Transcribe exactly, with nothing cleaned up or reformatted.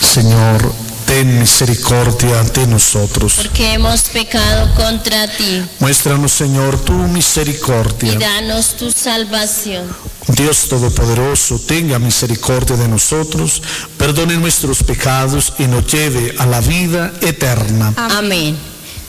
Señor, ten misericordia de nosotros. Porque hemos pecado contra ti. Muéstranos, Señor, tu misericordia. Y danos tu salvación. Dios Todopoderoso, tenga misericordia de nosotros, perdone nuestros pecados y nos lleve a la vida eterna. Amén.